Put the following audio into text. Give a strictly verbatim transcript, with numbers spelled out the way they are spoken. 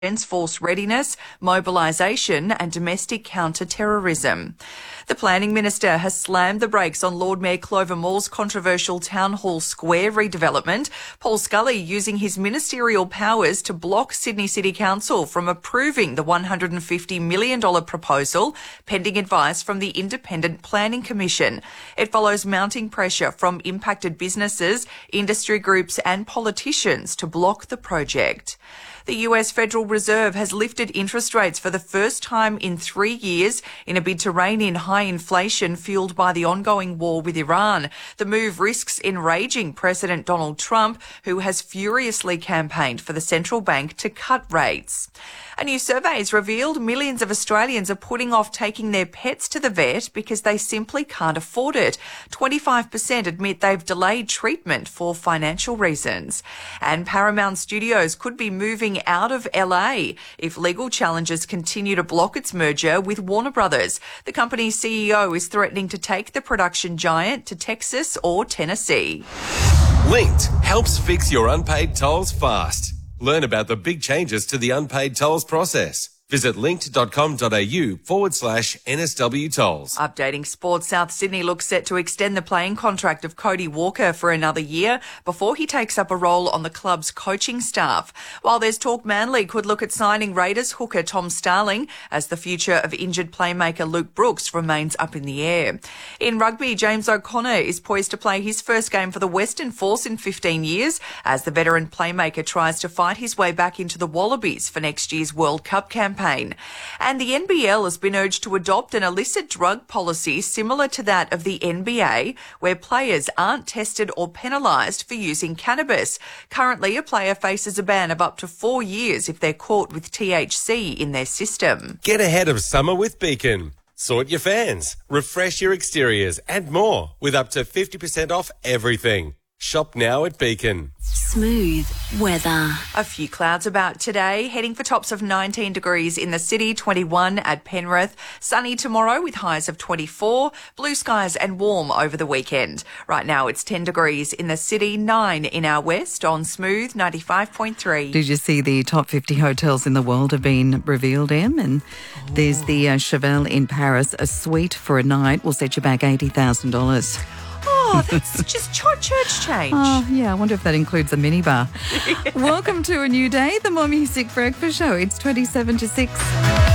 Defence Force readiness, mobilisation and domestic counter-terrorism. The Planning Minister has slammed the brakes on Lord Mayor Clover Moore's controversial Town Hall Square redevelopment, Paul Scully using his ministerial powers to block Sydney City Council from approving the one hundred fifty million dollars proposal, pending advice from the Independent Planning Commission. It follows mounting pressure from impacted businesses, industry groups and politicians to block the project. The U S Federal Reserve has lifted interest rates for the first time in three years in a bid to rein in high inflation fueled by the ongoing war with Iran. The move risks enraging President Donald Trump, who has furiously campaigned for the central bank to cut rates. A new survey has revealed millions of Australians are putting off taking their pets to the vet because they simply can't afford it. twenty-five percent admit they've delayed treatment for financial reasons. And Paramount Studios could be moving out of L A if legal challenges continue to block its merger with Warner Brothers. The company's C E O is threatening to take the production giant to Texas or Tennessee. Linked helps fix your unpaid tolls fast. Learn about the big changes to the unpaid tolls process. Visit linked.com.au forward slash NSW tolls. Updating sports, South Sydney looks set to extend the playing contract of Cody Walker for another year before he takes up a role on the club's coaching staff. While there's talk Manly could look at signing Raiders hooker Tom Starling, as the future of injured playmaker Luke Brooks remains up in the air. In rugby, James O'Connor is poised to play his first game for the Western Force in fifteen years as the veteran playmaker tries to fight his way back into the Wallabies for next year's World Cup campaign. And the N B L has been urged to adopt an illicit drug policy similar to that of the N B A, where players aren't tested or penalised for using cannabis. Currently, a player faces a ban of up to four years if they're caught with T H C in their system. Get ahead of summer with Beacon. Sort your fans, refresh your exteriors and more with up to fifty percent off everything. Shop now at Beacon. Smooth weather. A few clouds about today, heading for tops of nineteen degrees in the city, twenty-one at Penrith. Sunny tomorrow with highs of twenty-four, blue skies and warm over the weekend. Right now it's ten degrees in the city, nine in our west on Smooth ninety-five point three. Did you see the top fifty hotels in the world have been revealed, Em? And oh. there's the uh, Chevelle in Paris. A suite for a night will set you back eighty thousand dollars. Oh, that's just church change. Oh, yeah, I wonder if that includes a minibar. Yeah. Welcome to a new day, the More Music Breakfast Show. It's twenty-seven to six.